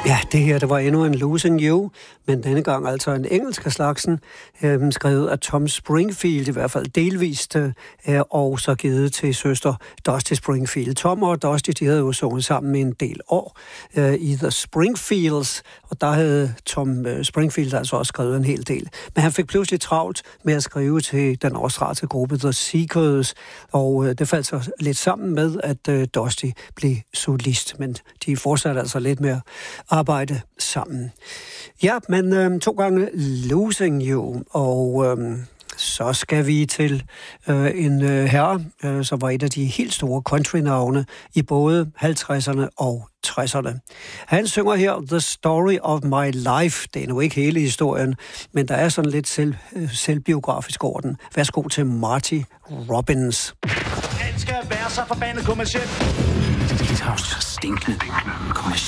Ja, det her, det var endnu en Losing You, men denne gang altså en engelsk af slagsen, skrevet af Tom Springfield, i hvert fald delvist, og så givet til søster Dusty Springfield. Tom og Dusty, de havde jo sunget sammen i en del år i The Springfields, og der havde Tom Springfield altså også skrevet en hel del. Men han fik pludselig travlt med at skrive til den australske gruppe The Seekers, og det faldt så lidt sammen med, at Dusty blev solist, men de fortsatte altså lidt med at arbejde sammen. Ja, men 2 gange Losing You, og så skal vi til en herre, som var et af de helt store country-navne i både 50'erne og 60'erne. Han synger her The Story of My Life. Det er nu ikke hele historien, men der er sådan lidt selvbiografisk over den. Værsgo til Marty Robbins. Alt skal være så forbandet kommercielt. Det er jo så stinkende kommercielt.